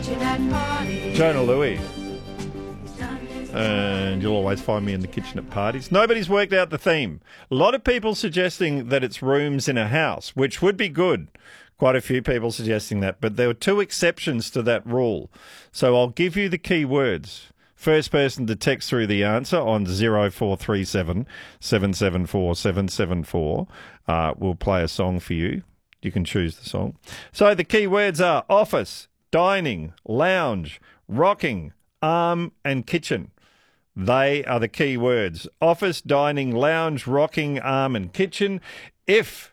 Jonah Louie. And you'll always find me in the kitchen at parties. Nobody's worked out the theme. A lot of people suggesting that it's rooms in a house, which would be good. Quite a few people suggesting that. But there were two exceptions to that rule. So I'll give you the key words. First person to text through the answer on 0437 774 774. We'll play a song for you. You can choose the song. So the key words are office, dining, lounge, rocking, arm and kitchen. They are the key words. Office, dining, lounge, rocking, arm and kitchen. If